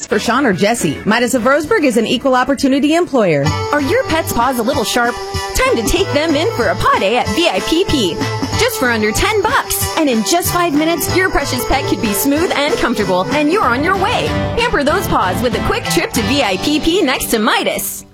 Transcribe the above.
for Sean or Jesse. Midas of Roseburg is an equal opportunity employer. Are your pet's paws a little sharp? Time to take them in for a paw day at VIPP. Just for under $10. And in just 5 minutes, your precious pet could be smooth and comfortable, and you're on your way. Pamper those paws with a quick trip to VIPP next to Midas.